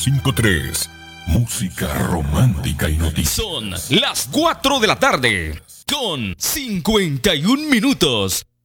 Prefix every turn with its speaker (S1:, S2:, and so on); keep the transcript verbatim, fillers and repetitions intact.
S1: cinco tres. Música romántica y noticias.
S2: Son las cuatro de la tarde con cincuenta y un minutos.